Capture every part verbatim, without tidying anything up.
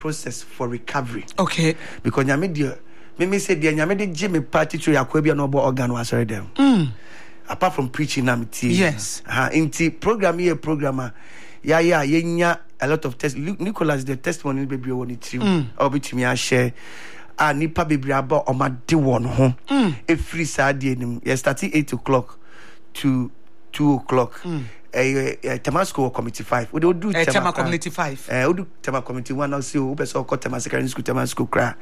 process for recovery. Okay. Because nyame de me me say de nyame de je me party to yakwa bia no bo organ was already them. Mm. Apart from preaching na me tie. Yes. Ha inti program here programmer. Yeah yeah yenya a lot of test Nicholas the testimony baby won it trim. Or betimi a share a nipa baby about o ma de won ho. E free Saturday nim. Yeah starting eight o'clock to two o'clock. Mm. Eh uh, uh, Temasco committee five. We do do uh, Tema community five. Eh we do Tema committee one now see we person call Tema secondary school Temasco kra.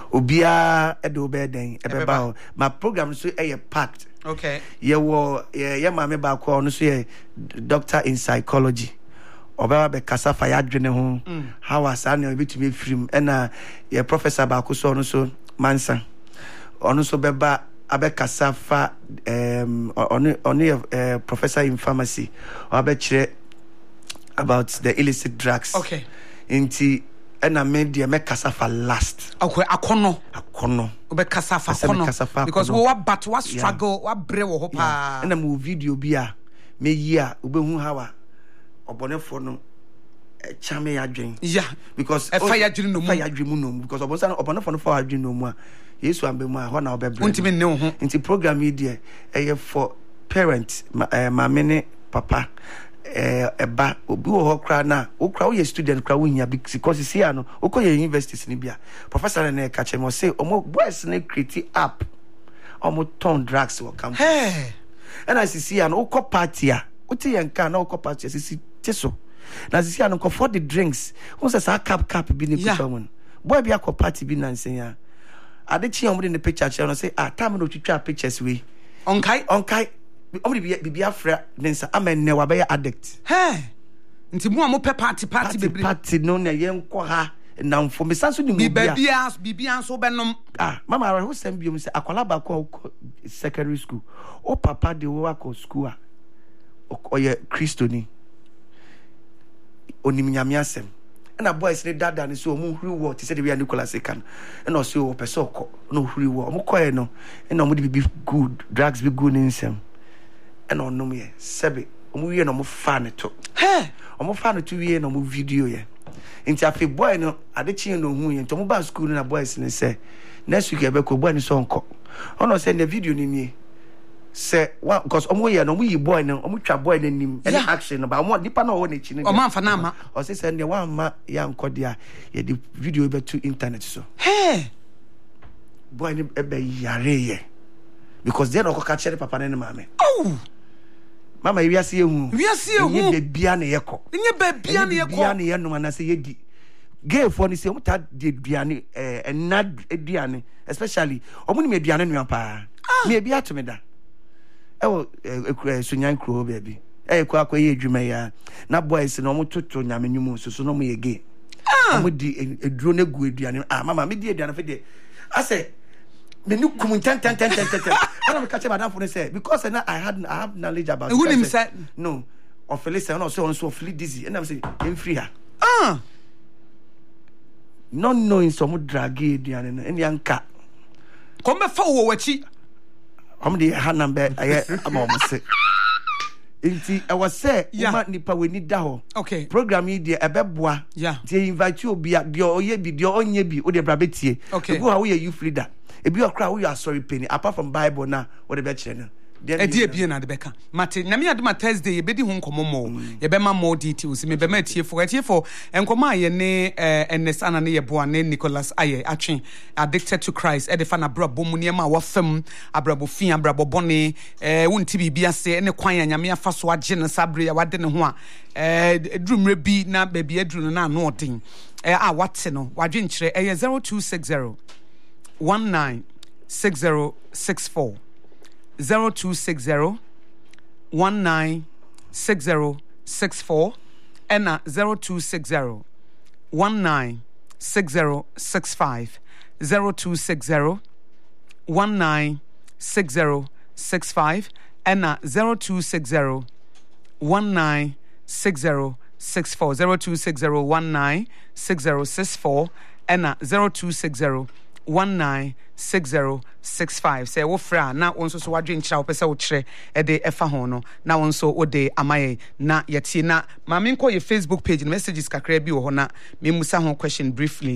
Obia e do be den e be ba. My program so e packed. Okay. Ye wo ye ye ma me ba ko no so ye doctor in psychology. Oba be kasa fa ya dwene ho. How asa na obetumi film e na ye professor ba ko so no so Mansa. Ono so be ba abe kasafa um on on uh, professor in pharmacy or abe chire about the illicit drugs. Okay. Inti ena media me kasafa last. Okay, akono. Akono. Obe kasafa akono. Because we what but what struggle, what bre wo ho pa. Ena mo video bia me yia obe hu hawa obonefo no chame ya dwen. Yeah. Because e fire dwen no mu. Fire dwen mu no because obonsa obonefo no fire dwen no mu a Yesu ambe mu a ho na obebre. Untimi ne ho. Inti program yi de eye for parents ma me ne papa eh eba obi wo ho kra na wo kra wo ye student kra wo hia because see ano wo ko ye universities ni bia professor na ka che mo say omo boys na create app omo turn drugs wo campus. Hey. And I see ano wo ko party a wo ti yan ka na wo ko party see teso na see ano ko for the drinks who say sa cap cap bi ni kuta mon boy bi akọ party bi na nsen ya ade chi omo de ne picture che no say ah time no twitwa pictures we onkai onkai omo de bi afra nensa amenne wa be addict. Hey. Nti mu amo pe party party bebre party no na ye nko ha na mfo me sanso ni mu bia bibia bibia so benom ah mama who send bi say akwala ba ko secondary school o papa de wo akọ school a o ye Christoni onim nyame asem na boys ne dada ne so mu huri wo ti say de we Nicholas kan na o say o person ko no huri wo mo koye no na mo de bi good drugs be good insem na onom ye sebe o mu wie no mo fa ne to he o mo fa ne to wie no mo video ye nti afi boy no ade chi no hu ye nto mo ba school na boys ne say next week e be ko boy ne so nko ono say na video ni ni say one because omo ye no mo yi boy no omo twa boy na nim any action no ba omo dipa na o na chi no o man fa na ma o say say ne one ma ya nko dia ye di video be to internet so hey boy ne e be yare ye because they no ko ka chere papa ne mama oh mama wi ase ehu wi ase ehu ye be bia na ye ko nye be bia na ye ko bia na ye no na say ye di gay for ni say omo ta de duane eh na duane especially omo ni me duane no pa me bia to me da ewo ekura sunyan kro baby eh kwa kwa ye adwuma ya na boys no omo toto nyame nyumu so so no mo ye gay omo di eduro na gu aduane ah mama me di aduane fe de ase me nu kum ten ten ten ten ten and I catch madam for say because I I had I have knowledge about who him say no of Felicia no so on so feel dizzy and I'm say in free her ah not knowing some drag aduane and yanka come be fa wo wachi am the hand number I am almost say inti I was say uma nipa we need da ho okay program yi de ebeboa yeah they invite you obi de oye bi de onye bi o de bra betie okay go how we you free da ebi okra we are sorry penny apart from bible na what the be channel e die bie na de beka mate na me adema Thursday ye bedi hu nkomomo ye be ma more details me be ma tie for tie for enkoma ye ne ns ana ne ye boa ne Nicholas aye atwen addicted to Christ e de fa na brabo mu ne ma wa fam abrabo fi abrabo bone eh wonti bibia se ne kwan anyame afa so age ne sabre ya wade ne ho a eh drumre bi na ba bi adru na no odin eh a wate no wadwe nkire eh zero two six zero one nine six zero six four zero two six zero one nine six zero six four and zero two six zero one nine six zero six five zero two six zero one nine six zero six five and zero two six zero one nine six zero six four zero two six zero one nine six zero six four and zero two six zero one nine six zero six five. Say wo fra na won so so wadwe nkyira wo pese wo kyerɛ e de ɛfa ho no na won so wo de amaye na yɛtie na ma me nkɔ ye Facebook page no messages kakra bi wo ho na me musa ho question briefly